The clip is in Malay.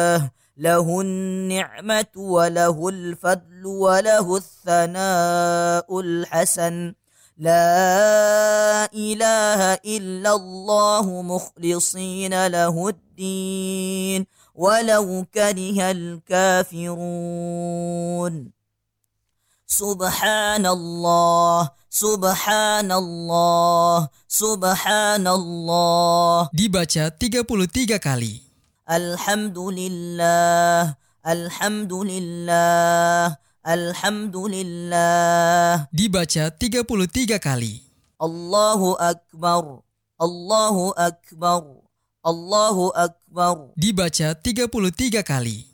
له النعمة وله الفضل وله الثناء الحسن لا إله إلا الله مخلصين له الدين ولو كره الكافرون سبحان الله سبحان الله سبحان الله. Dibaca 33 kali. Alhamdulillah Alhamdulillah Alhamdulillah. Dibaca 33 kali. Allahu Akbar Allahu Akbar Allahu Akbar. Dibaca 33 kali.